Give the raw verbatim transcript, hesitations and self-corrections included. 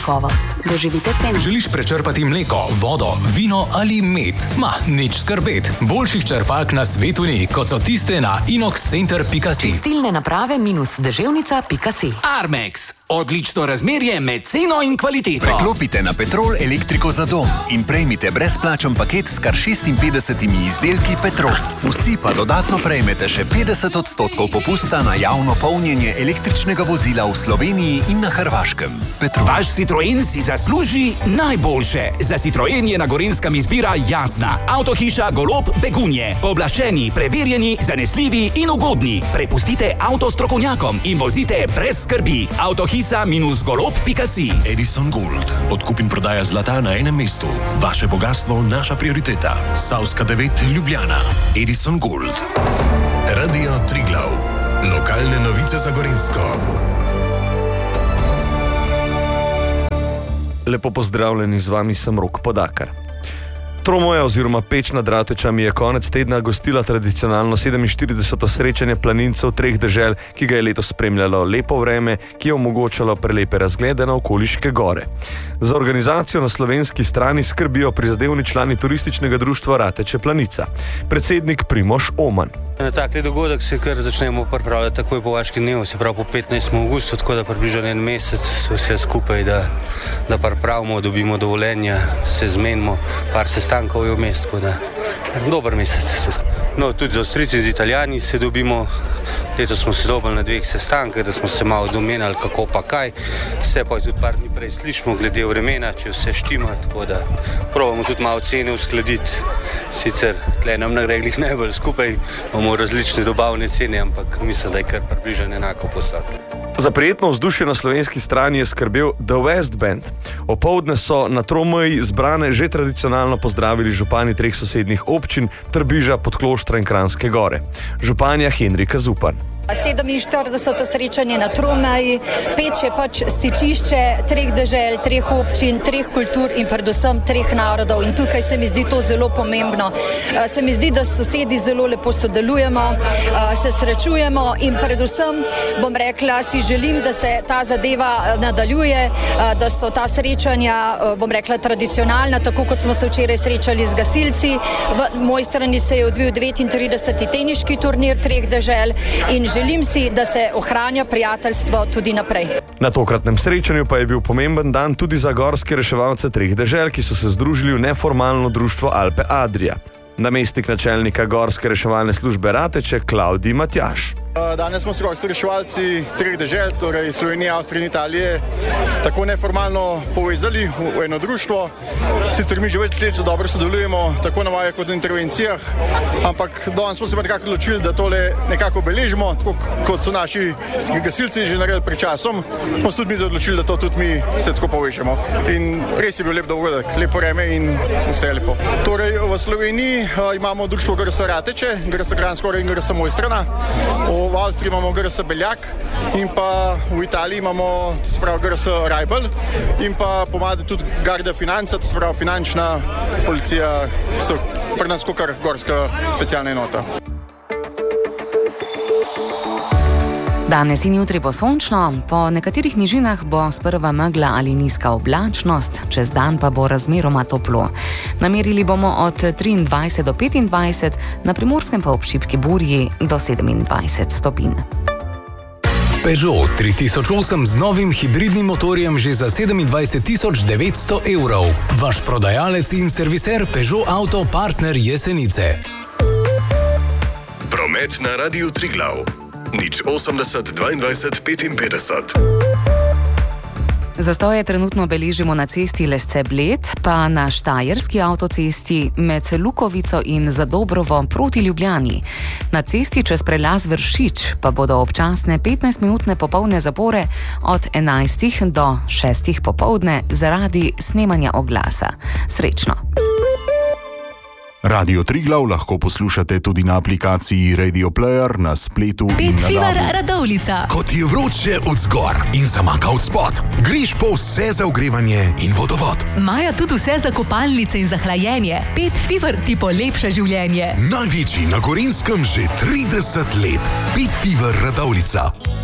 Kakovost. Doživite ceno. Želiš prečrpati mleko, vodo, vino ali med? Ma, nič skrbet. Boljših črpalk na svetu ni, kot so tiste na inox center pika si. Čistilne naprave minus deževnica pika si. Armex. Odlično razmerje med ceno in kvaliteto. Preklopite na Petrol elektriko za dom in prejmite brezplačen paket s kar šestinpetdesetimi izdelki Petrol. Vsi pa dodatno prejmete še petdeset odstotkov popusta na javno polnjenje električnega vozila v Sloveniji in na Hrvaškem. Petrol. Vaš Citroen si zasluži najboljše. Za Citroen je na Gorenjskem izbira jasna. Avtohiša Golob Begunje. Pooblaščeni, preverjeni, zanesljivi in ugodni. Prepustite avto strokovnjakom in vozite brez skrbi. Avtohiša minus golob pika si. Edison Gold. Odkup in prodaja zlata na enem mestu. Vaše bogatstvo, naša prioriteta. Savska devet Ljubljana. Edison Gold. Radio Triglav. Lokalne novice za Gorenjsko. Lepo pozdravljeni, z vami sem Rok Podakar. Tromoja oziroma Peč nad Ratečami je konec tedna gostila tradicionalno sedeminštirideseto srečanje planincev treh dežel, ki ga je letos spremljalo lepo vreme, ki je omogočalo prelepe razglede na okoliške gore. Za organizacijo na slovenski strani skrbijo prizadevni člani turističnega društva Rateče Planica. Predsednik Primož Oman. Na takle dogodek se kar začnemo pripravljati takoj po vaškem dnevu, se pravi po petnajstem avgustu, tako da približno en mesec vse skupaj, da, da pripravimo, dobimo dovoljenja, se zmenimo, par sestankov je v mestu, da dober mesec. No, tudi z Avstrijci in z Italijani se dobimo, letos smo se dobili na dveh sestankih, da smo se malo domenjali kako pa kaj, vse pa je tudi par dni prej slišimo glede vremena, če vse štima, tako da probamo tudi malo cene uskladiti, sicer tle nam nareglih najbolj skupaj, imamo različne dobavne cene, ampak mislim, da je kar približno enako poslati. Za prijetno vzdušje na slovenski strani je skrbel The West Band. Opoldne so na Tromeji zbrane že tradicionalno pozdravili župani treh sosednjih občin Trbiža, Podkloštra in Kranjske Gore. Županja Henrika Zupan. sedeminštirideseto srečanje na Tromeji. Peč je pač stičišče treh dežel, treh občin, treh kultur in predvsem treh narodov. In tukaj se mi zdi to zelo pomembno. Se mi zdi, da s sosedi zelo lepo sodelujemo, se srečujemo in predvsem, bom rekla, si želim, da se ta zadeva nadaljuje, da so ta srečanja, bom rekla, tradicionalna, tako kot smo se včeraj srečali z gasilci. V moji strani se je odvil devetintrideseti teniški turnir treh dežel in želim si, da se ohranja prijateljstvo tudi naprej. Na tokratnem srečanju pa je bil pomemben dan tudi za gorske reševalce treh dežel, ki so se združili v neformalno društvo Alpe Adria. Namestnik načelnika Gorske reševalne službe Rateče, Klavdij Matjaž. Danes smo se gorski reševalci treh dežel, torej Slovenije, Avstrije in Italije, tako neformalno povezali v eno društvo. Sicer mi že več let dobro sodelujemo, tako na vajah kot na intervencijah, ampak danes smo se pa nekako odločili, da tole nekako obeležimo, tako kot so naši gasilci že naredili pred časom, smo se tudi mi odločili, da to tudi mi se tako povežemo. In res je bil lep dogodek, lepo vreme in vse lepo. Torej v Sloveniji uh, imamo društvo G R S Rateče, G R S Kranjska Gora in G R S Mojstrana. V Avstriji imamo G R S Beljak in pa v Italiji imamo, to se pravi, G R S Rajbel in pa pomade tudi Garda Financa, to se pravi finančna policija, ki so pri nas kar gorska specialna enota. Danes in jutri bo sončno, po nekaterih nižinah bo sprva megla ali nizka oblačnost, čez dan pa bo razmeroma toplo. Namerili bomo od triindvajset do petindvajset, na Primorskem pa ob šibki burji do sedemindvajset stopinj. Peugeot tri tisoč osem z novim hibridnim motorjem že za sedemindvajset tisoč devetsto evrov. Vaš prodajalec in serviser Peugeot Auto Partner Jesenice. Promet na Radiu Triglav. Nič osemdeset dvaindvajset petinpetdeset. Zastoje trenutno beležimo na cesti Lesce-Bled, pa na štajerski avtocesti med Lukovico in Zadobrovo proti Ljubljani. Na cesti čez prelaz Vršič pa bodo občasne petnajstminutne popolne zapore od enajstih do šestih popoldne zaradi snemanja oglasa. Srečno! Radio Triglav lahko poslušate tudi na aplikaciji Radio Player, na spletu in na Petfiver Radovljica. Kot je vroče od zgor in zamaka od spod, greš po vse za ogrevanje in vodovod. Imajo tudi vse za kopalnice in za hlajenje. Petfiver ti polepša življenje. Največji na Gorenjskem že trideset let. Petfiver Radovljica.